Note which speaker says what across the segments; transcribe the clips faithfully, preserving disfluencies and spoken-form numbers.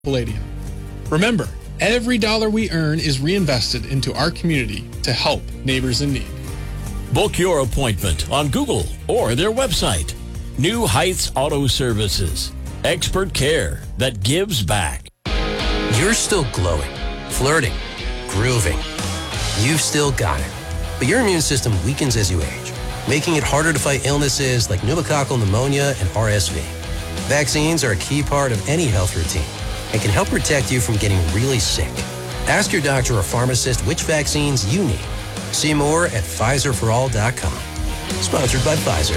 Speaker 1: Palladium. Remember, every dollar we earn is reinvested into our community to help neighbors in need.
Speaker 2: Book your appointment on Google or their website. New Heights Auto Services. Expert care that gives back.
Speaker 3: You're still glowing, flirting, grooving. You've still got it. But your immune system weakens as you age, making it harder to fight illnesses like pneumococcal pneumonia and R S V. Vaccines are a key part of any health routine and can help protect you from getting really sick. Ask your doctor or pharmacist which vaccines you need. See more at Pfizer for all dot com. Sponsored by Pfizer.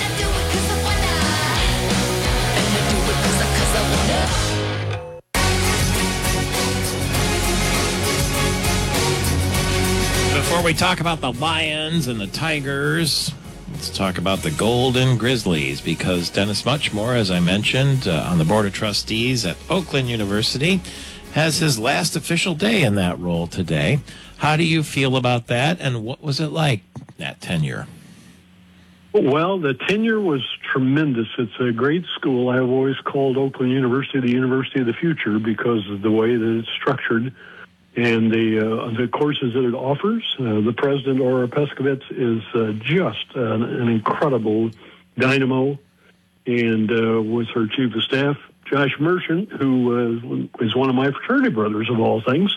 Speaker 4: Before we talk about the Lions and the Tigers, let's talk about the Golden Grizzlies, because Dennis Muchmore, as I mentioned, uh, on the Board of Trustees at Oakland University, has his last official day in that role today. How do you feel about that, and what was it like, that tenure?
Speaker 5: Well, the tenure was tremendous. It's a great school. I've always called Oakland University the University of the Future because of the way that it's structured and the uh, the courses that it offers. Uh, the president, Aura Peskovitz, is uh, just an, an incredible dynamo, and uh, with her chief of staff, Josh Merchant, who uh, is one of my fraternity brothers of all things,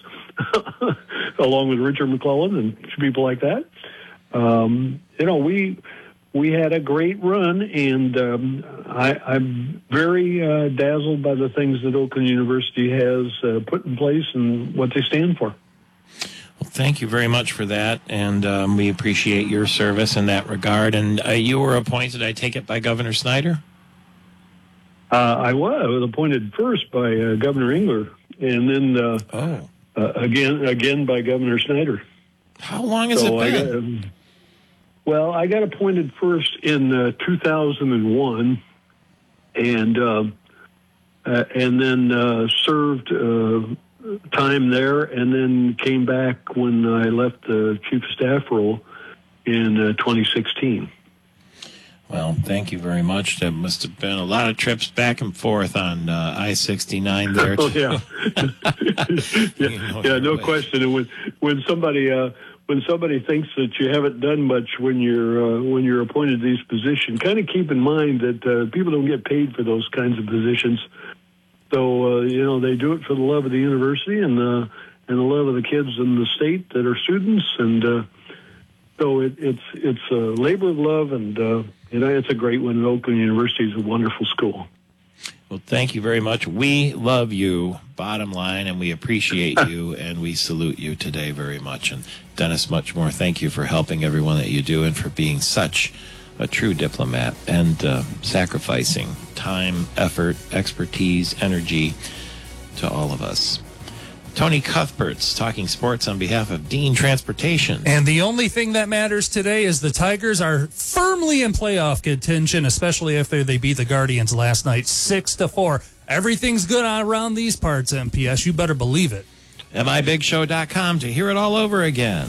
Speaker 5: along with Richard McClellan and people like that. Um, you know, we we had a great run, and um, I, I'm very uh, dazzled by the things that Oakland University has uh, put in place and what they stand for.
Speaker 4: Well, thank you very much for that, and um, we appreciate your service in that regard. And uh, you were appointed, I take it, by Governor Snyder?
Speaker 5: Uh, I was. I was appointed first by uh, Governor Engler, and then uh,
Speaker 4: oh.
Speaker 5: uh, again again by Governor Snyder.
Speaker 4: How long has
Speaker 5: so
Speaker 4: it been?
Speaker 5: I got, um, well, I got appointed first in uh, two thousand one, and uh, uh, and then uh, served uh, time there, and then came back when I left the chief of staff role in uh, twenty sixteen.
Speaker 4: Well, thank you very much. There must have been a lot of trips back and forth on uh, I sixty-nine there.
Speaker 5: Oh, yeah. yeah,
Speaker 4: You know
Speaker 5: yeah no
Speaker 4: way.
Speaker 5: question. And when, when somebody uh, when somebody thinks that you haven't done much when you're uh, when you're appointed to these positions, kind of keep in mind that uh, people don't get paid for those kinds of positions. So, uh, you know, they do it for the love of the university and, uh, and the love of the kids in the state that are students. And uh, so it, it's it's a labor of love, and uh, you know, it's a great one. Oakland University is a wonderful school.
Speaker 4: Well, thank you very much. We love you, bottom line, and we appreciate you, and we salute you today very much. And Dennis Muchmore, thank you for helping everyone that you do and for being such a true diplomat and uh, sacrificing time, effort, expertise, energy to all of us. Tony Cuthbert's talking sports on behalf of Dean Transportation.
Speaker 6: And the only thing that matters today is the Tigers are firmly in playoff contention, especially after they beat the Guardians last night, six to four. Everything's good around these parts, M P S. You better believe it.
Speaker 4: M I Big Show dot com to hear it all over again.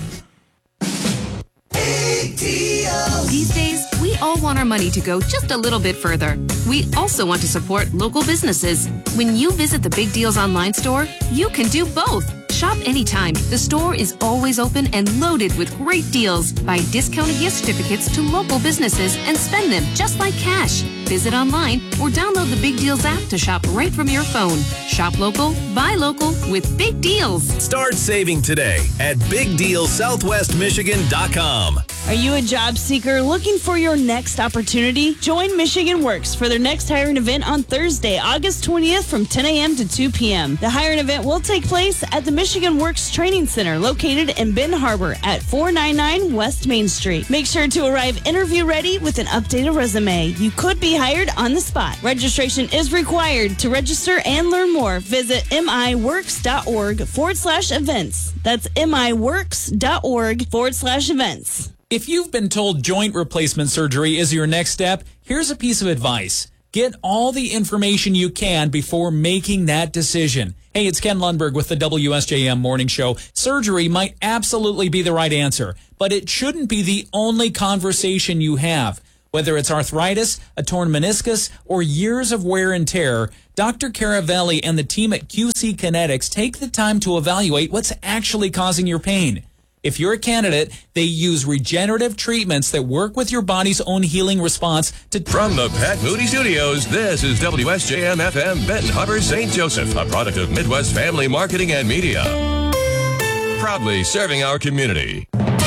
Speaker 7: These days, we all want our money to go just a little bit further. We also want to support local businesses. When you visit the Big Deals online store, you can do both. Shop anytime. The store is always open and loaded with great deals. Buy discounted gift certificates to local businesses and spend them just like cash. Visit online or download the Big Deals app to shop right from your phone. Shop local, buy local with Big Deals.
Speaker 8: Start saving today at big deal southwest michigan dot com.
Speaker 9: Are you a job seeker looking for your next opportunity? Join Michigan Works for their next hiring event on Thursday, August twentieth from ten a.m. to two p.m. The hiring event will take place at the Michigan Works Training Center located in Benton Harbor at four ninety-nine West Main Street. Make sure to arrive interview ready with an updated resume. You could be hired on the spot. Registration is required. To register and learn more, visit miworks.org forward slash events. That's miworks.org forward slash events.
Speaker 10: If you've been told joint replacement surgery is your next step, here's a piece of advice. Get all the information you can before making that decision. Hey, it's Ken Lundberg with the W S J M Morning Show. Surgery might absolutely be the right answer, but it shouldn't be the only conversation you have. Whether it's arthritis, a torn meniscus, or years of wear and tear, Doctor Caravelli and the team at Q C Kinetics take the time to evaluate what's actually causing your pain. If you're a candidate, they use regenerative treatments that work with your body's own healing response to...
Speaker 11: From the Pat Moody Studios, this is W S J M F M Benton Harbor, Saint Joseph, a product of Midwest Family Marketing and Media. Proudly serving our community.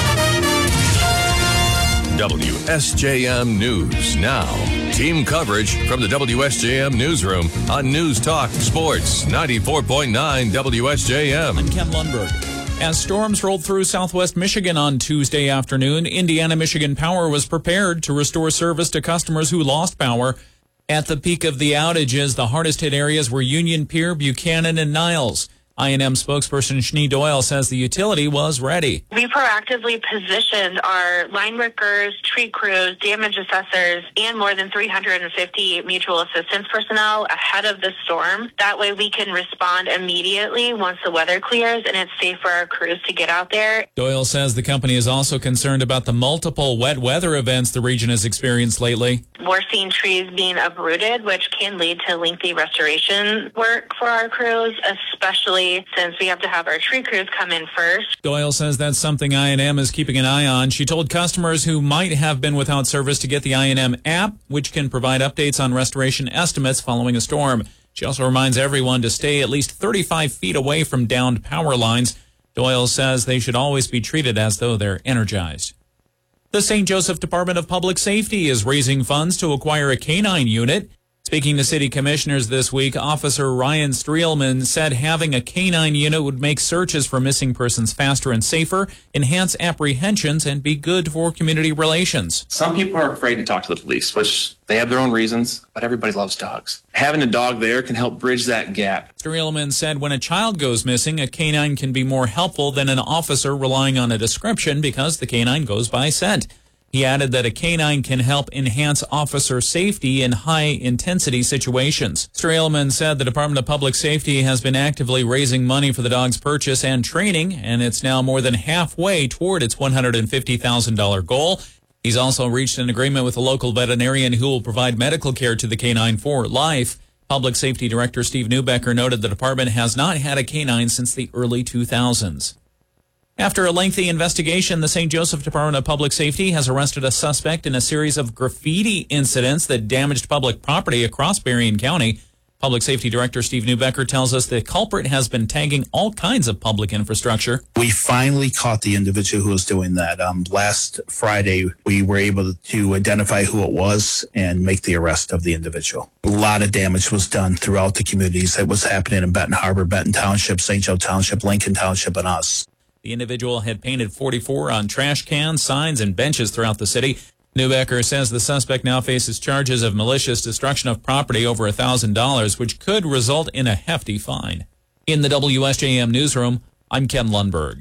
Speaker 11: W S J M News now. Team coverage from the W S J M Newsroom on News Talk Sports ninety-four point nine W S J M.
Speaker 10: I'm Ken Lundberg. As storms rolled through southwest Michigan on Tuesday afternoon, Indiana-Michigan Power was prepared to restore service to customers who lost power. At the peak of the outages, the hardest hit areas were Union Pier, Buchanan, and Niles. I and M spokesperson Shani Doyle says the utility was ready.
Speaker 12: We proactively positioned our line workers, tree crews, damage assessors, and more than three hundred fifty mutual assistance personnel ahead of the storm. That way we can respond immediately once the weather clears and it's safe for our crews to get out there.
Speaker 10: Doyle says the company is also concerned about the multiple wet weather events the region has experienced lately.
Speaker 12: We're seeing trees being uprooted, which can lead to lengthy restoration work for our crews, especially since we have to have our tree crews come in first.
Speaker 10: Doyle says that's something I and M is keeping an eye on. She told customers who might have been without service to get the I and M app, which can provide updates on restoration estimates following a storm. She also reminds everyone to stay at least thirty-five feet away from downed power lines. Doyle says they should always be treated as though they're energized. The Saint Joseph Department of Public Safety is raising funds to acquire a canine unit. Speaking to city commissioners this week, Officer Ryan Streelman said having a canine unit would make searches for missing persons faster and safer, enhance apprehensions, and be good for community relations.
Speaker 13: Some people are afraid to talk to the police, which they have their own reasons, but everybody loves dogs. Having a dog there can help bridge that gap.
Speaker 10: Streelman said when a child goes missing, a canine can be more helpful than an officer relying on a description because the canine goes by scent. He added that a canine can help enhance officer safety in high-intensity situations. Streelman said the Department of Public Safety has been actively raising money for the dog's purchase and training, and it's now more than halfway toward its one hundred fifty thousand dollars goal. He's also reached an agreement with a local veterinarian who will provide medical care to the canine for life. Public Safety Director Steve Neubecker noted the department has not had a canine since the early two thousands. After a lengthy investigation, the Saint Joseph Department of Public Safety has arrested a suspect in a series of graffiti incidents that damaged public property across Berrien County. Public Safety Director Steve Neubecker tells us the culprit has been tagging all kinds of public infrastructure.
Speaker 14: We finally caught the individual who was doing that. Um, last Friday, we were able to identify who it was and make the arrest of the individual. A lot of damage was done throughout the communities. It was happening in Benton Harbor, Benton Township, Saint Joe Township, Lincoln Township, and us.
Speaker 10: The individual had painted forty-four on trash cans, signs, and benches throughout the city. Neubecker says the suspect now faces charges of malicious destruction of property over one thousand dollars, which could result in a hefty fine. In the W S J M Newsroom, I'm Ken Lundberg.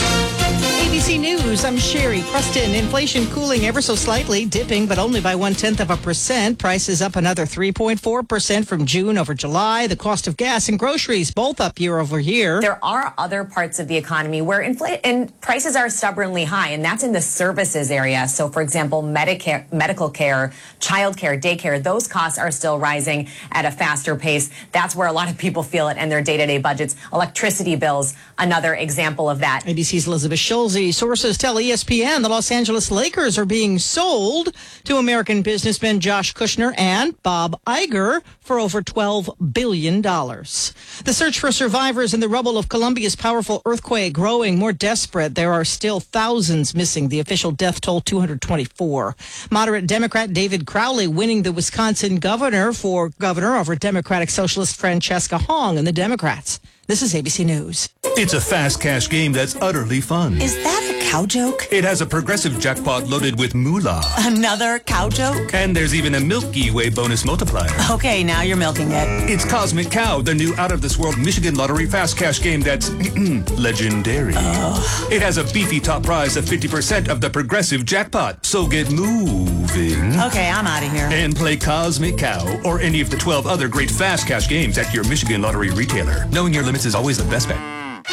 Speaker 15: A B C News, I'm Sherry Preston. Inflation cooling ever so slightly, dipping, but only by one-tenth of a percent. Prices up another three point four percent from June over July. The cost of gas and groceries both up year over year.
Speaker 16: There are other parts of the economy where infl- and prices are stubbornly high, and that's in the services area. So, for example, Medicare, medical care, child care, daycare, those costs are still rising at a faster pace. That's where a lot of people feel it in their day-to-day budgets. Electricity bills, another example of that.
Speaker 15: A B C's Elizabeth Schulze. Sources tell E S P N the Los Angeles Lakers are being sold to American businessmen Josh Kushner and Bob Iger for over twelve billion dollars. The search for survivors in the rubble of Colombia's powerful earthquake growing more desperate. There are still thousands missing. The official death toll, two hundred twenty-four. Moderate Democrat David Crowley winning the Wisconsin governor for governor over Democratic Socialist Francesca Hong and the Democrats. This is A B C News.
Speaker 17: It's a fast cash game that's utterly fun.
Speaker 18: Is that a cow joke?
Speaker 17: It has a progressive jackpot loaded with moolah.
Speaker 18: Another cow joke?
Speaker 17: And there's even a Milky Way bonus multiplier.
Speaker 18: Okay, now you're milking it.
Speaker 17: It's Cosmic Cow, the new out-of-this-world Michigan Lottery fast cash game that's legendary.
Speaker 18: Oh.
Speaker 17: It has a beefy top prize of fifty percent of the progressive jackpot. So get moving.
Speaker 18: Okay, I'm out of here.
Speaker 17: And play Cosmic Cow or any of the twelve other great fast cash games at your Michigan Lottery retailer. Knowing your limits is always the best bet.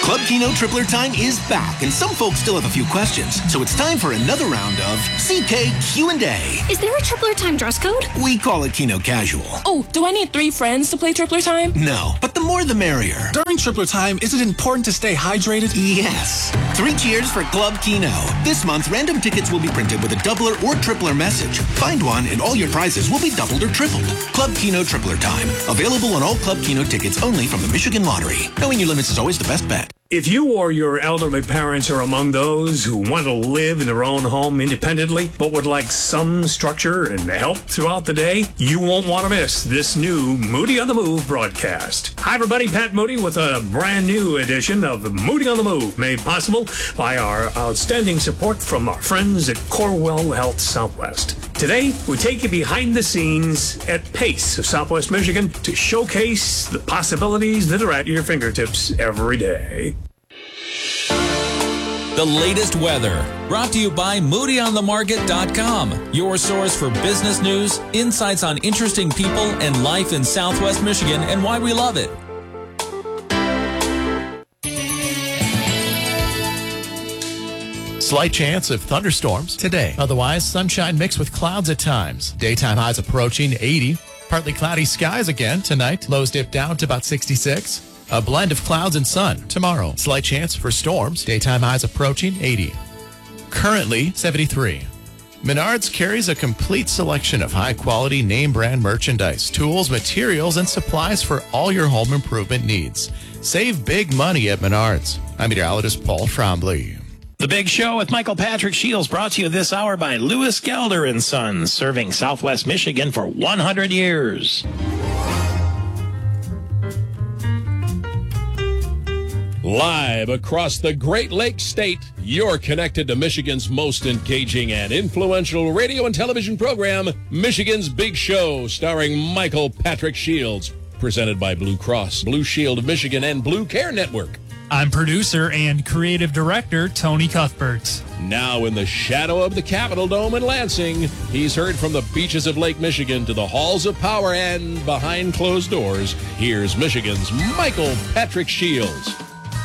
Speaker 19: Club Kino Tripler Time is back, and some folks still have a few questions. So it's time for another round of C K Q and A.
Speaker 20: Is there a Tripler Time dress code?
Speaker 19: We call it Kino Casual.
Speaker 20: Oh, do I need three friends to play Tripler Time?
Speaker 19: No, but the more the merrier.
Speaker 21: During Tripler Time, is it important to stay hydrated?
Speaker 19: Yes. Three cheers for Club Kino. This month, random tickets will be printed with a doubler or tripler message. Find one, and all your prizes will be doubled or tripled. Club Kino Tripler Time. Available on all Club Kino tickets only from the Michigan Lottery. Knowing your limits is always the best bet.
Speaker 22: If you or your elderly parents are among those who want to live in their own home independently, but would like some structure and help throughout the day, you won't want to miss this new Moody on the Move broadcast. Hi, everybody. Pat Moody with a brand new edition of Moody on the Move, made possible by our outstanding support from our friends at Corewell Health Southwest. Today, we take you behind the scenes at PACE of Southwest Michigan to showcase the possibilities that are at your fingertips every day.
Speaker 10: The latest weather, brought to you by Moody On The Market dot com, your source for business news, insights on interesting people and life in Southwest Michigan and why we love it.
Speaker 23: Slight chance of thunderstorms today. Otherwise, sunshine mixed with clouds at times. Daytime highs approaching eighty. Partly cloudy skies again tonight. Lows dip down to about sixty-six. A blend of clouds and sun tomorrow. Slight chance for storms. Daytime highs approaching eighty. Currently seventy-three. Menards carries a complete selection of high-quality name-brand merchandise, tools, materials, and supplies for all your home improvement needs. Save big money at Menards. I'm meteorologist Paul Trombley.
Speaker 4: The Big Show with Michael Patrick Shields, brought to you this hour by Lewis Gelder and Sons, serving Southwest Michigan for one hundred years.
Speaker 2: Live across the Great Lakes State, you're connected to Michigan's most engaging and influential radio and television program, Michigan's Big Show, starring Michael Patrick Shields, presented by Blue Cross, Blue Shield of Michigan, and Blue Care Network.
Speaker 6: I'm producer and creative director Tony Cuthbert.
Speaker 2: Now in the shadow of the Capitol Dome in Lansing, he's heard from the beaches of Lake Michigan to the halls of power and behind closed doors. Here's Michigan's Michael Patrick Shields.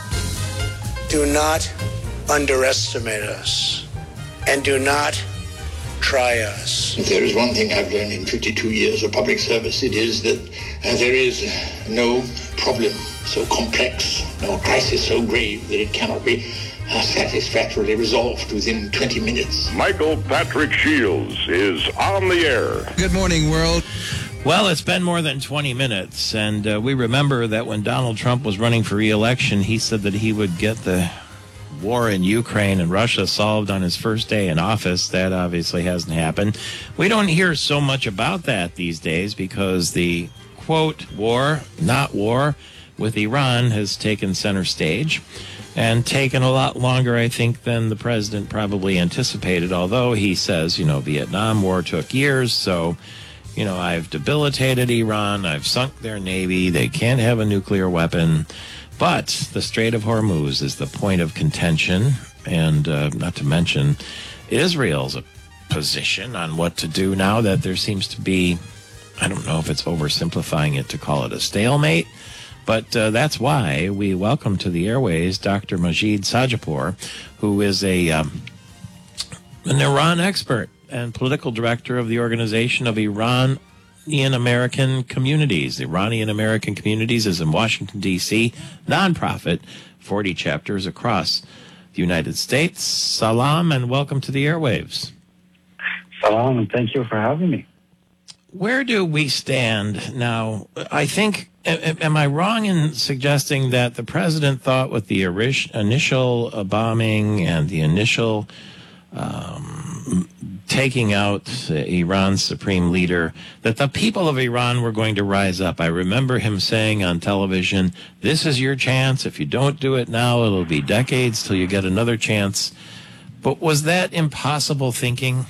Speaker 24: Do not underestimate us, and do not try us.
Speaker 25: If there is one thing I've learned in fifty-two years of public service, it is that uh, there is no problem so complex, no crisis so grave that it cannot be uh, satisfactorily resolved within twenty minutes.
Speaker 26: Michael Patrick Shields is on the air.
Speaker 4: Good morning, world. Well, it's been more than twenty minutes, and uh, we remember that when Donald Trump was running for re-election, he said that he would get the war in Ukraine and Russia solved on his first day in office. That obviously hasn't happened. We don't hear so much about that these days because the, quote, war, not war, with Iran has taken center stage and taken a lot longer, I think, than the president probably anticipated, although he says, you know, Vietnam War took years, so... You know, I've debilitated Iran. I've sunk their navy. They can't have a nuclear weapon. But the Strait of Hormuz is the point of contention. And uh, not to mention Israel's position on what to do now that there seems to be, I don't know if it's oversimplifying it to call it a stalemate. But uh, that's why we welcome to the airways Doctor Majid Sajipour, who is a um, an Iran expert and political director of the Organization of Iranian American Communities. Iranian American Communities is in Washington, D C, nonprofit, forty chapters across the United States. Salam and welcome to the airwaves.
Speaker 27: Salam, and thank you for having me.
Speaker 4: Where do we stand now? I think, am I wrong in suggesting that the president thought with the initial bombing and the initial um, taking out uh, Iran's supreme leader, that the people of Iran were going to rise up? I remember him saying on television, this is your chance. If you don't do it now, it'll be decades till you get another chance. But was that impossible thinking?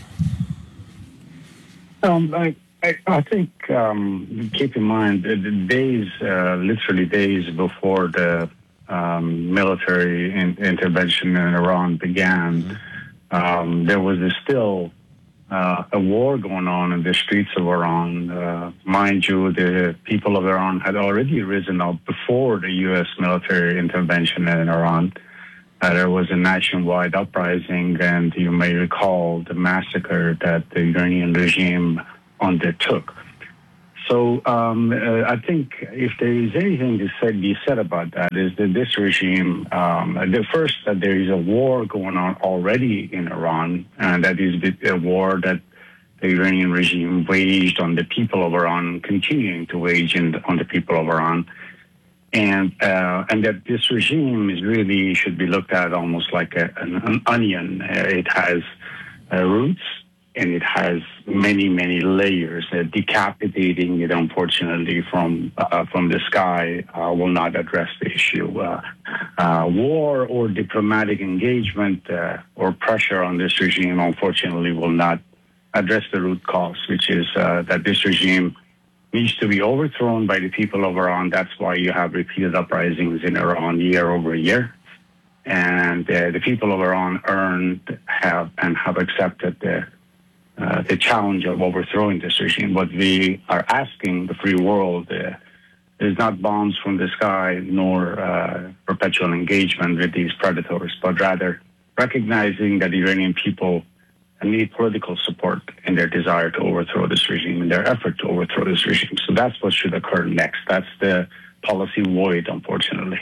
Speaker 27: Um, I, I, I think, um, keep in mind, the, the days, uh, literally days before the um, military in, intervention in Iran began, um, there was a still uh, a war going on in the streets of Iran. Uh, mind you, the people of Iran had already risen up before the U S military intervention in Iran. Uh, there was a nationwide uprising, and you may recall the massacre that the Iranian regime undertook. So um, uh, I think if there is anything to say, be said about that is that this regime, um, the first, that there is a war going on already in Iran, and that is a war that the Iranian regime waged on the people of Iran, continuing to wage in, on the people of Iran. And uh, and that this regime is really should be looked at almost like a, an, an onion. Uh, it has uh, roots, and it has many, many layers. Uh, decapitating it, unfortunately, from uh, from the sky uh, will not address the issue. Uh, uh, war or diplomatic engagement uh, or pressure on this regime, unfortunately, will not address the root cause, which is uh, that this regime needs to be overthrown by the people of Iran. That's why you have repeated uprisings in Iran year over year. And uh, the people of Iran earned, have, and have accepted the, uh, the challenge of overthrowing this regime. What we are asking the free world uh, is not bombs from the sky, nor uh, perpetual engagement with these predators, but rather recognizing that the Iranian people need political support in their desire to overthrow this regime, in their effort to overthrow this regime. So that's what should occur next. That's the policy void, unfortunately.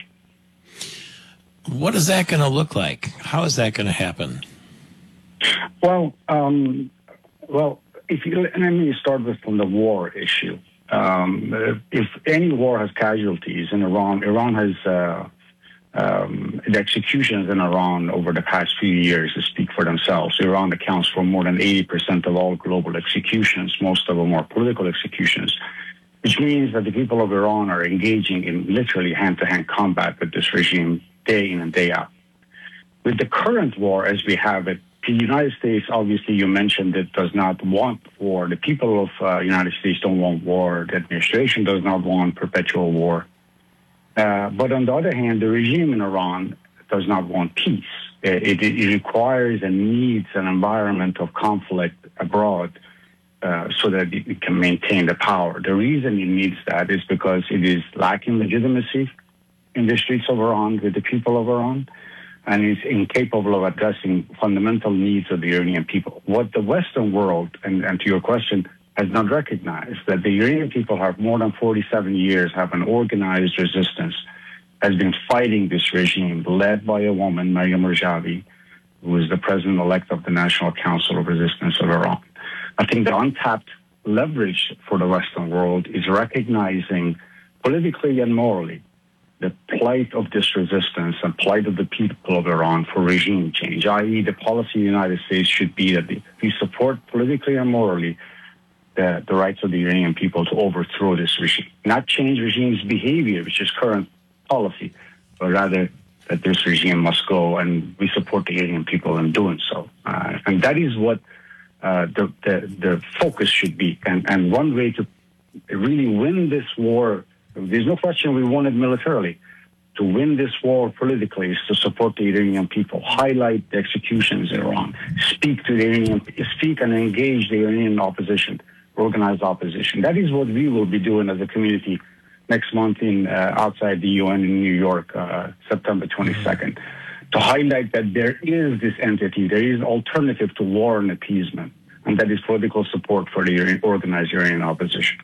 Speaker 4: What is that going to look like? How is that going to happen?
Speaker 27: Well, um, well, if you, let me start with from the war issue. Um, if any war has casualties in Iran, Iran has uh, Um, the executions in Iran over the past few years speak for themselves. Iran accounts for more than eighty percent of all global executions. Most of them are political executions, which means that the people of Iran are engaging in literally hand-to-hand combat with this regime day in and day out. With the current war as we have it, the United States, obviously you mentioned it, does not want war. The people of the uh, United States don't want war. The administration does not want perpetual war. Uh, but on the other hand, the regime in Iran does not want peace. It, it, it requires and needs an environment of conflict abroad uh, so that it can maintain the power. The reason it needs that is because it is lacking legitimacy in the streets of Iran with the people of Iran, and is incapable of addressing fundamental needs of the Iranian people. What the Western world, and, and to your question, has not recognized that the Iranian people have more than forty-seven years have an organized resistance, has been fighting this regime led by a woman, Maryam Rajavi, who is the president-elect of the National Council of Resistance of Iran. I think the untapped leverage for the Western world is recognizing politically and morally the plight of this resistance and plight of the people of Iran for regime change, that is the policy of the United States should be that we support politically and morally The, the rights of the Iranian people to overthrow this regime. Not change regime's behavior, which is current policy, but rather that this regime must go, and we support the Iranian people in doing so. Uh, and that is what uh, the, the the focus should be. And, and one way to really win this war, there's no question we won it militarily. To win this war politically is to support the Iranian people, highlight the executions in Iran, speak to the Iranian, speak and engage the Iranian opposition, organized opposition. That is what we will be doing as a community next month in uh, outside the U N in New York, uh, September twenty-second, to highlight that there is this entity, there is an alternative to war and appeasement, and that is political support for the organized Iranian opposition.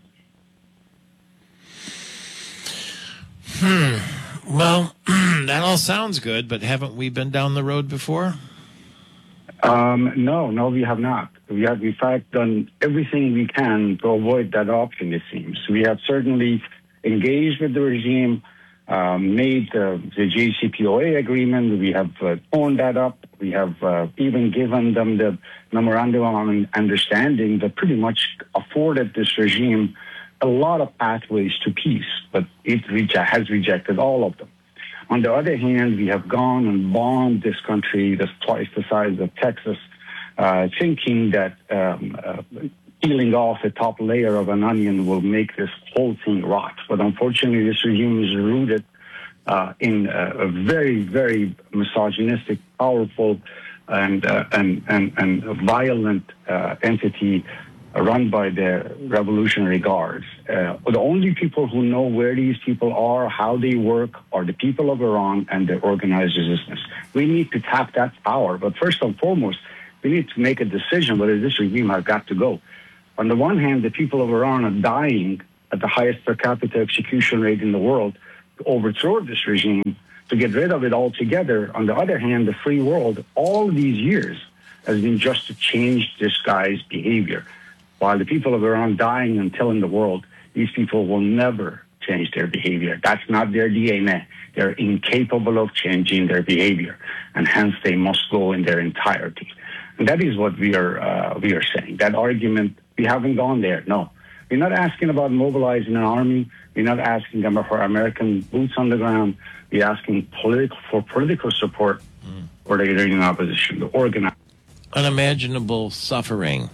Speaker 4: Hmm. Well, that all sounds good, but haven't we been down the road before?
Speaker 27: Um, no, no, we have not. We have, in fact, done everything we can to avoid that option, it seems. We have certainly engaged with the regime, uh, made uh, the J C P O A agreement. We have uh, torn that up. We have uh, even given them the memorandum of understanding that pretty much afforded this regime a lot of pathways to peace, but it reje- has rejected all of them. On the other hand, we have gone and bombed this country that's twice the size of Texas, uh, thinking that um, uh, peeling off the top layer of an onion will make this whole thing rot. But unfortunately, this regime is rooted uh, in a, a very, very misogynistic, powerful and uh, and, and and a violent uh, entity run by the Revolutionary Guards. Uh, the only people who know where these people are, how they work, are the people of Iran and the organized resistance. We need to tap that power. But first and foremost, we need to make a decision whether this regime has got to go. On the one hand, the people of Iran are dying at the highest per capita execution rate in the world to overthrow this regime, to get rid of it altogether. On the other hand, the free world, all these years, has been just to change this guy's behavior. While the people of Iran dying and telling the world, these people will never change their behavior. That's not their D N A. They're incapable of changing their behavior, and hence they must go in their entirety. And that is what we are uh, we are saying. That argument, we haven't gone there. No, we're not asking about mobilizing an army. We're not asking them for American boots on the ground. We're asking political for political support mm. for the Iranian opposition to organize.
Speaker 4: Unimaginable suffering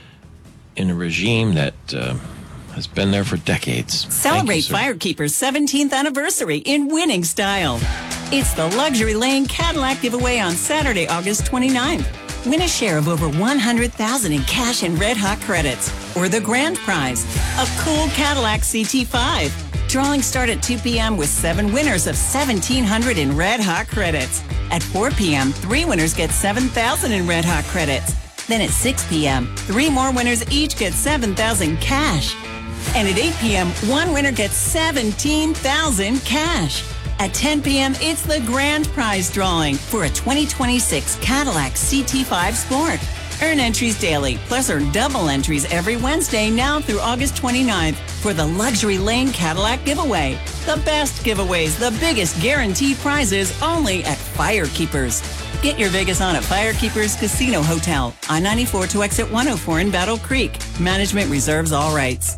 Speaker 4: in a regime that uh, has been there for decades.
Speaker 18: Celebrate
Speaker 4: Thank you,
Speaker 18: Firekeeper's seventeenth anniversary in winning style. It's the Luxury Lane Cadillac giveaway on Saturday, August twenty-ninth. Win a share of over one hundred thousand dollars in cash and Red Hot credits, or the grand prize, a cool Cadillac C T five. Drawings start at two p.m. with seven winners of seventeen hundred dollars in Red Hot credits. At four p.m., three winners get seven thousand dollars in Red Hot credits. Then at six p.m., three more winners each get seven thousand dollars cash. And at eight p.m., one winner gets seventeen thousand dollars cash. At ten p.m., it's the grand prize drawing for a twenty twenty-six Cadillac C T five Sport. Earn entries daily, plus earn double entries every Wednesday now through August twenty-ninth for the Luxury Lane Cadillac giveaway. The best giveaways, the biggest guaranteed prizes, only at Firekeepers. Get your Vegas on at Firekeepers Casino Hotel, I ninety-four to exit one oh four in Battle Creek. Management reserves all rights.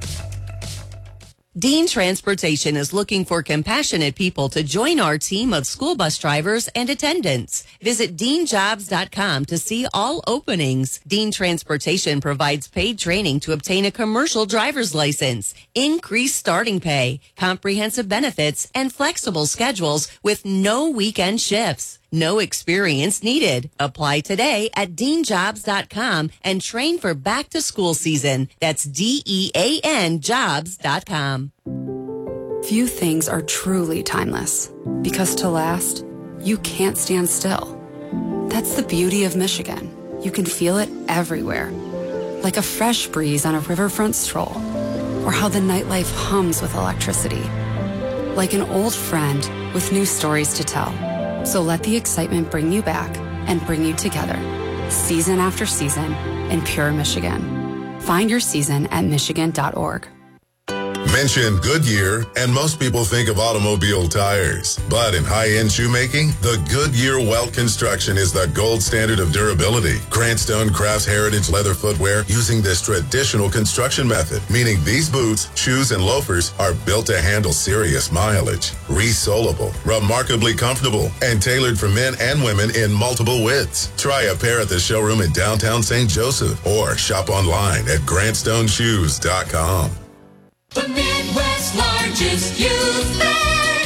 Speaker 1: Dean Transportation is looking for compassionate people to join our team of school bus drivers and attendants. Visit dean jobs dot com to see all openings. Dean Transportation provides paid training to obtain a commercial driver's license, increased starting pay, comprehensive benefits, and flexible schedules with no weekend shifts. No experience needed. Apply today at dean jobs dot com and train for back to school season. That's D E A N jobs dot com.
Speaker 3: Few things are truly timeless because to last, you can't stand still. That's the beauty of Michigan. You can feel it everywhere. Like a fresh breeze on a riverfront stroll, or how the nightlife hums with electricity. Like an old friend with new stories to tell. So let the excitement bring you back and bring you together, season after season, in pure Michigan. Find your season at michigan dot org.
Speaker 5: Mention Goodyear, and most people think of automobile tires. But in high-end shoemaking, the Goodyear Welt Construction is the gold standard of durability. Grantstone crafts heritage leather footwear using this traditional construction method, meaning these boots, shoes, and loafers are built to handle serious mileage. Resolable, remarkably comfortable, and tailored for men and women in multiple widths. Try a pair at the showroom in downtown Saint Joseph or shop online at grantstone shoes dot com.
Speaker 7: The Midwest's largest youth fair.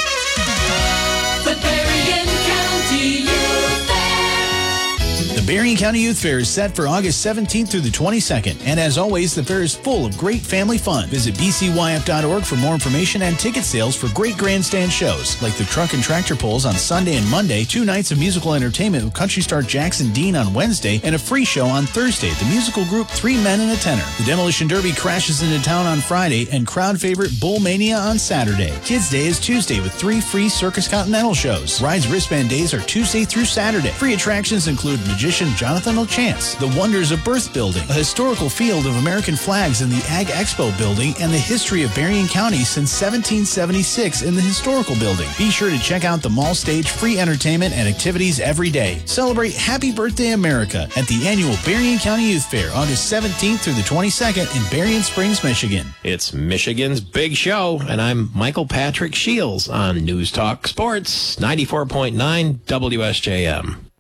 Speaker 7: The Berrien County Youth Fair.
Speaker 8: The Berrien County Youth Fair is set for August seventeenth through the twenty-second. And as always, the fair is full of great family fun. Visit b c y f dot org for more information and ticket sales for great grandstand shows like the Truck and Tractor Pulls on Sunday and Monday, two nights of musical entertainment with country star Jackson Dean on Wednesday, and a free show on Thursday. The musical group Three Men and a Tenor. The Demolition Derby crashes into town on Friday, and crowd favorite Bull Mania on Saturday. Kids Day is Tuesday with three free Circus Continental shows. Rides Wristband Days are Tuesday through Saturday. Free attractions include Magician Jonathan O'Chance, the Wonders of Birth Building, a historical field of American flags in the Ag Expo building, and the history of Berrien County since seventeen seventy-six in the historical building. Be sure to check out the mall stage, free entertainment and activities every day. Celebrate Happy Birthday America at the annual Berrien County Youth Fair, August seventeenth through the twenty-second in Berrien Springs, Michigan.
Speaker 4: It's Michigan's Big Show, and I'm Michael Patrick Shields on News Talk Sports, ninety-four point nine W S J M.